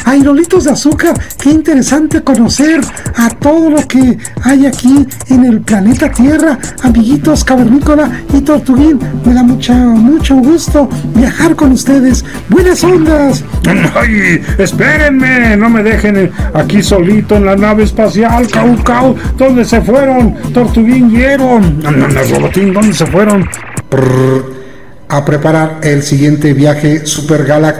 Aerolitos de azúcar, qué interesante conocer a todo lo que hay aquí en el planeta Tierra, amiguitos cavernícola y tortuguín. Me da mucho gusto viajar con ustedes. Buenas ondas. Ay, espérenme, no me dejen aquí solito en la nave espacial, Cau. ¿Dónde se fueron? Tortuguín y Ero. Robotín, ¿dónde se fueron? A preparar el siguiente viaje supergaláctico.